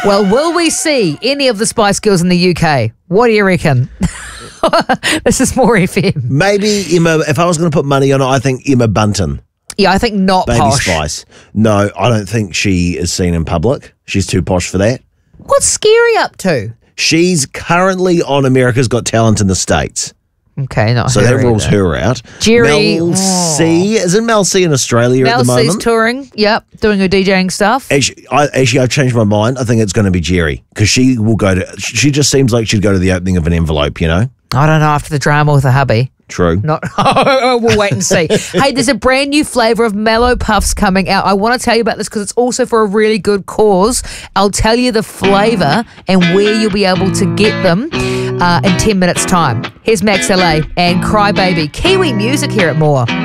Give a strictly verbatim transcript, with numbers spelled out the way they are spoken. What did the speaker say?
Well, will we see any of the Spice Girls in the U K? What do you reckon? This is More F M. Maybe Emma, if I was going to put money on it, I think Emma Bunton. Yeah, I think not Baby posh. Spice. No, I don't think she is seen in public. She's too posh for that. What's Scary up to? She's currently on America's Got Talent in the States. Okay, not So her that rules either. her out. Jerry- Mel oh. C. Isn't Mel C in Australia Mel at the C's moment? touring. Yep, doing her DJing stuff. Actually, I, actually, I've changed my mind. I think it's going to be Jerry because she will go to. She just seems like she'd go to the opening of an envelope. You know. I don't know, after the drama with the hubby. True. Not. We'll wait and see. Hey, there's a brand new flavour of Mellow Puffs coming out. I want to tell you about this because it's also for a really good cause. I'll tell you the flavour and where you'll be able to get them uh, in ten minutes' time. Here's Max L A and Cry Baby. Kiwi music here at More.